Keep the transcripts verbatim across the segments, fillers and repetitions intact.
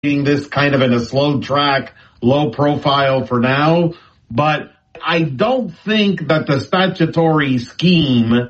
this kind of in a slow track, low profile for now. But I don't think that the statutory scheme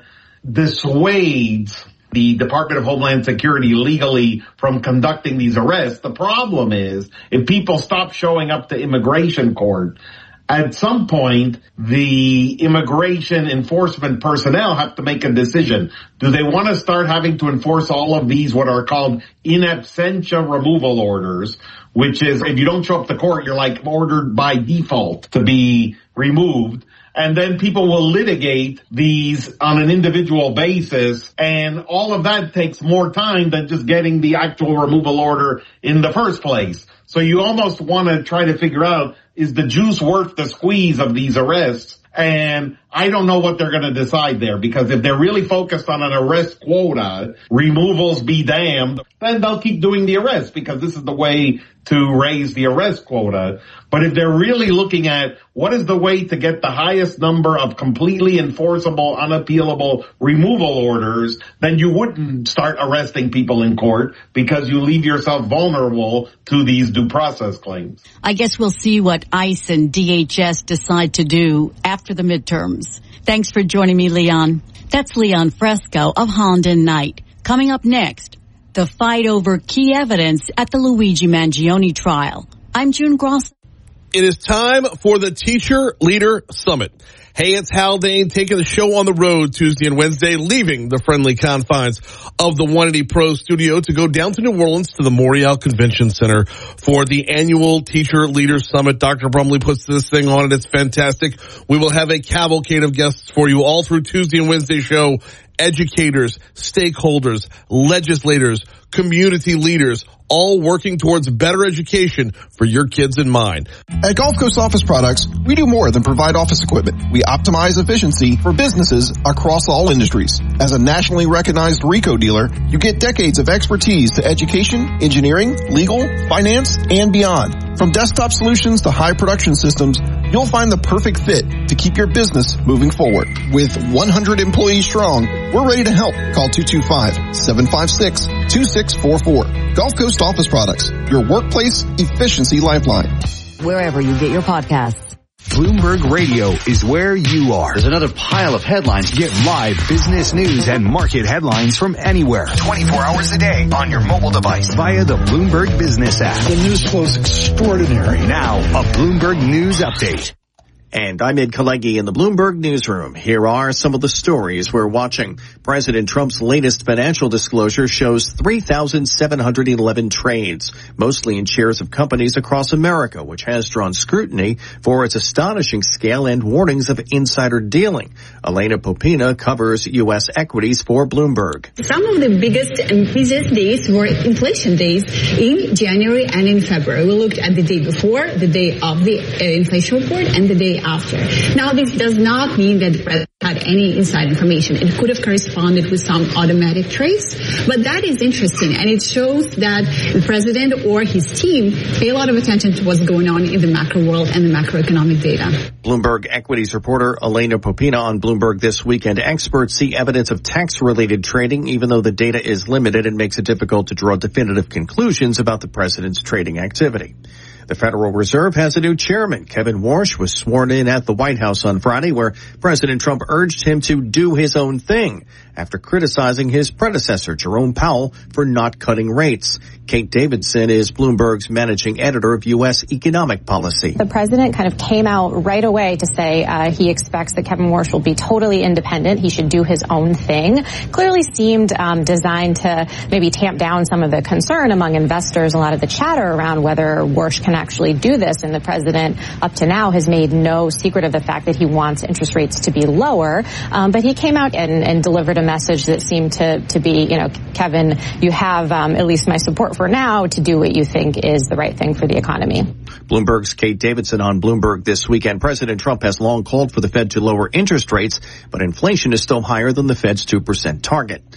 dissuades the Department of Homeland Security legally from conducting these arrests. The problem is if people stop showing up to immigration court, at some point, the immigration enforcement personnel have to make a decision. Do they want to start having to enforce all of these what are called in absentia removal orders, which is if you don't show up to court, you're like ordered by default to be removed. And then people will litigate these on an individual basis, and all of that takes more time than just getting the actual removal order in the first place. So you almost want to try to figure out, is the juice worth the squeeze of these arrests? And I don't know what they're going to decide there, because if they're really focused on an arrest quota, removals be damned, then they'll keep doing the arrests because this is the way to raise the arrest quota. But if they're really looking at what is the way to get the highest number of completely enforceable, unappealable removal orders, then you wouldn't start arresting people in court because you leave yourself vulnerable to these due process claims. I guess we'll see what ICE and D H S decide to do after the midterms. Thanks for joining me, Leon. That's Leon Fresco of Holland and Knight. Coming up next, the fight over key evidence at the Luigi Mangione trial. I'm June Gross. It is time for the Teacher Leader Summit. Hey, it's Haldane taking the show on the road Tuesday and Wednesday, leaving the friendly confines of the one eighty Pro studio to go down to New Orleans to the Morial Convention Center for the annual Teacher Leader Summit. Doctor Brumley puts this thing on and it's fantastic. We will have a cavalcade of guests for you all through Tuesday and Wednesday show. Educators, stakeholders, legislators, community leaders, all working towards better education for your kids in mind. At Gulf Coast Office Products, we do more than provide office equipment. We optimize efficiency for businesses across all industries. As a nationally recognized RICO dealer, you get decades of expertise to education, engineering, legal, finance, and beyond. From desktop solutions to high production systems, you'll find the perfect fit to keep your business moving forward. With one hundred employees strong, we're ready to help. Call two two five, seven five six, two six four four. Gulf Coast Office Products, your workplace efficiency lifeline. Wherever you get your podcasts. Bloomberg Radio is where you are. There's another pile of headlines. Get live business news and market headlines from anywhere. twenty-four hours a day on your mobile device via the Bloomberg Business app. The news flow is extraordinary. Now, a Bloomberg News Update. And I'm Ed Kalegi in the Bloomberg Newsroom. Here are some of the stories we're watching. President Trump's latest financial disclosure shows three thousand seven hundred eleven trades, mostly in shares of companies across America, which has drawn scrutiny for its astonishing scale and warnings of insider dealing. Elena Popina covers U S equities for Bloomberg. Some of the biggest and busiest days were inflation days in January and in February. We looked at the day before, the day of the uh, inflation report, and the day after. Now, this does not mean that the president had any inside information. It could have corresponded with some automatic trace, but that is interesting, and it shows that the president or his team pay a lot of attention to what's going on in the macro world and the macroeconomic data. Bloomberg equities reporter Elena Popina on Bloomberg This Weekend. Experts see evidence of tax-related trading, even though the data is limited and makes it difficult to draw definitive conclusions about the president's trading activity. The Federal Reserve has a new chairman. Kevin Warsh was sworn in at the White House on Friday, where President Trump urged him to do his own thing after criticizing his predecessor, Jerome Powell, for not cutting rates. Kate Davidson is Bloomberg's managing editor of U S economic policy. The president kind of came out right away to say uh, he expects that Kevin Warsh will be totally independent. He should do his own thing. Clearly seemed um, designed to maybe tamp down some of the concern among investors, a lot of the chatter around whether Warsh can actually do this. And the president, up to now, has made no secret of the fact that he wants interest rates to be lower. Um, but he came out and, and delivered a message that seemed to, to be, you know, Kevin, you have um, at least my support for now to do what you think is the right thing for the economy. Bloomberg's Kate Davidson on Bloomberg This Weekend. President Trump has long called for the Fed to lower interest rates, but inflation is still higher than the Fed's two percent target.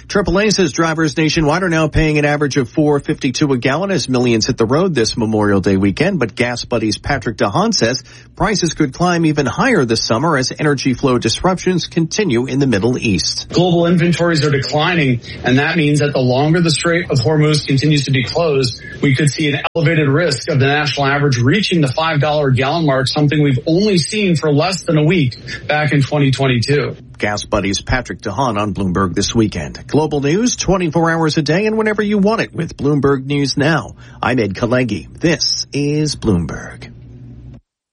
triple A says drivers nationwide are now paying an average of four dollars and fifty-two cents a gallon as millions hit the road this Memorial Day weekend. But Gas Buddy's Patrick DeHaan says prices could climb even higher this summer as energy flow disruptions continue in the Middle East. Global inventories are declining, and that means that the longer the Strait of Hormuz continues to be closed, we could see an elevated risk of the national average reaching the five dollars a gallon mark, something we've only seen for less than a week back in twenty twenty-two. Gas Buddy's Patrick DeHaan on Bloomberg This Weekend. Global news twenty-four hours a day and whenever you want it with Bloomberg News Now. I'm Ed Kalegi. This is Bloomberg.